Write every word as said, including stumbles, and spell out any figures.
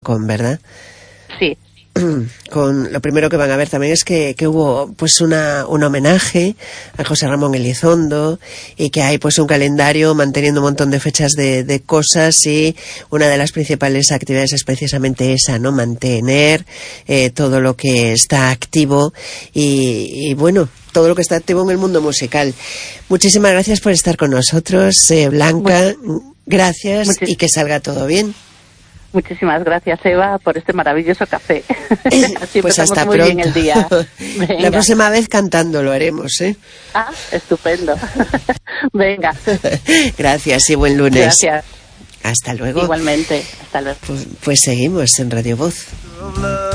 con, ¿verdad? Sí. Con lo primero que van a ver también es que, que hubo pues una un homenaje a José Ramón Elizondo y que hay pues un calendario manteniendo un montón de fechas de, de cosas, y una de las principales actividades es precisamente esa, ¿no? Mantener eh, todo lo que está activo y, y bueno, todo lo que está activo en el mundo musical. Muchísimas gracias por estar con nosotros, eh, Blanca. Much- gracias Muchis- y que salga todo bien. Muchísimas gracias, Eva, por este maravilloso café. Así pues hasta muy pronto. Bien el día. La próxima vez cantando lo haremos, ¿eh? Ah, estupendo. Venga. Gracias y buen lunes. Gracias. Hasta luego. Igualmente. Hasta luego. Pues, pues seguimos en Radio Voz.